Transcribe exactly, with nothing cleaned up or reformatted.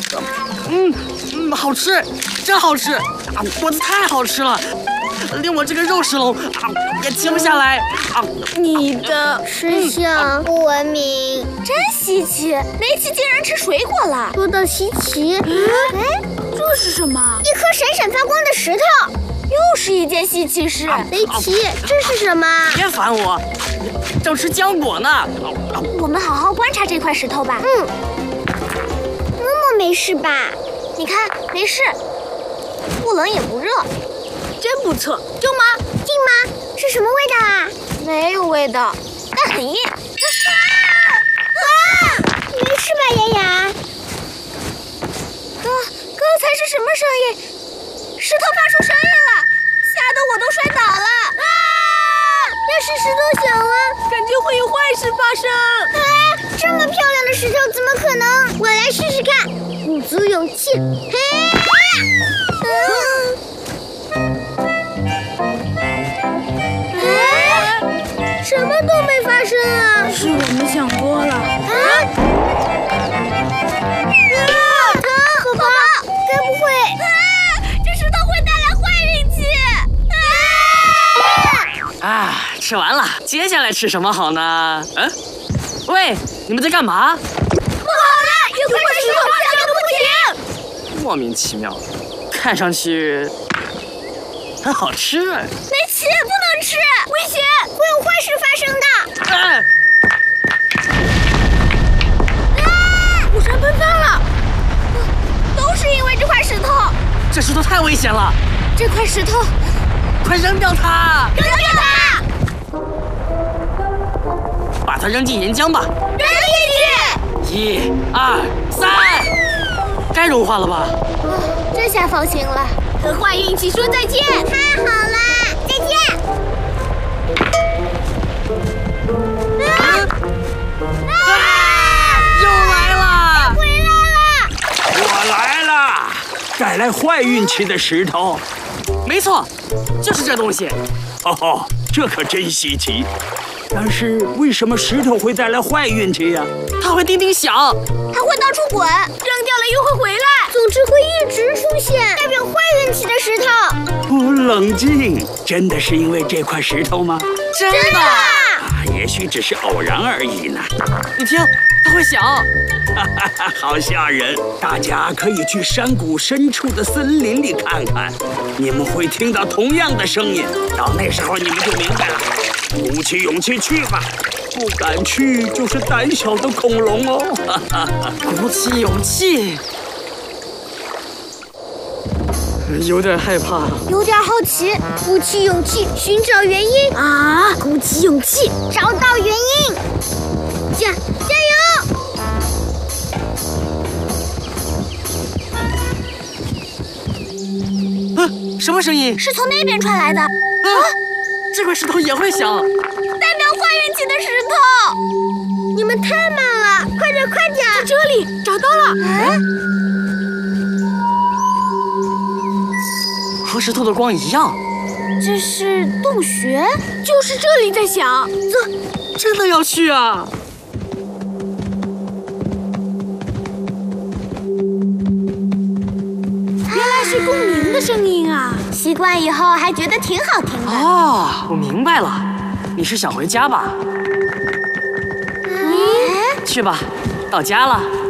嗯嗯，好吃，真好吃啊！果子太好吃了，连我这个肉食龙啊也停不下来啊！ 你的吃相不文明， 真稀奇，雷奇竟然吃水果了。 说到稀奇， 哎，这是什么？ 一颗闪闪发光的石头， 又是一件稀奇事。 雷奇，这是什么？ 别烦我，正吃浆果呢。 我们好好观察这块石头吧。 嗯，默默没事吧？ 你看，没事，不冷也不热， 真不错。中吗？ 进吗？是什么味道啊？ 没有味道，但很硬。 啊！你没事吧，雅雅？ 刚刚才是什么声音？石头发出声音了，吓得我都摔倒了。 啊！要是石头响了， 感觉会有坏事发生。 啊！这么漂亮的石头怎么可能？我来试试看，鼓足勇气。嘿！嗯，什么都没发生啊！ 是我们想多了。 啊！啊！疼！宝宝，该不会…… 啊！这石头会带来坏运气！ 啊！啊，吃完了，接下来吃什么好呢？嗯，喂，你们在干嘛？ 不好了，有块石头跳个不停。 莫名其妙，看上去很好吃。 雷奇，不能吃，危险， 会有坏事发生的。 哎， 火山喷发了，都是因为这块石头。 这石头太危险了， 这块石头， 快扔掉它！ 扔掉它！ 把它扔进岩浆吧。 扔进去！ 一、二、三，该融化了吧？ 哦，这下放心了。 和坏运气说再见。 太好了，再见。 啊！又来了！ 回来了！ 我来了，带来坏运气的石头。 没错，就是这东西。 哦吼，这可真稀奇。但是为什么石头会带来坏运气呀？ 它会叮叮响， 它会到处滚， 扔掉了又会回来。 总之会一直出现代表坏运气的石头。 不冷静，真的是因为这块石头吗？ 真的。 啊，也许只是偶然而已呢。 你听，它会响。 哈哈哈，好吓人！大家可以去山谷深处的森林里看看，你们会听到同样的声音。到那时候你们就明白了。鼓起勇气去吧，不敢去就是胆小的恐龙哦。哈哈哈， 鼓起勇气，有点害怕， 有点好奇。 鼓起勇气寻找原因啊！鼓起勇气找到原因，加加油！ 啊，什么声音？ 是从那边传来的。啊， 这块石头也会响， 代表坏运气的石头。 你们太慢了，快点快点！ 在这里找到了。 啊， 和石头的光一样。 这是洞穴， 就是这里在响。 走，真的要去啊！ 原来是共鸣的声音啊！ 习惯以后还觉得挺好听的。 哦，我明白了，你是想回家吧？ 嗯， 去吧，到家了。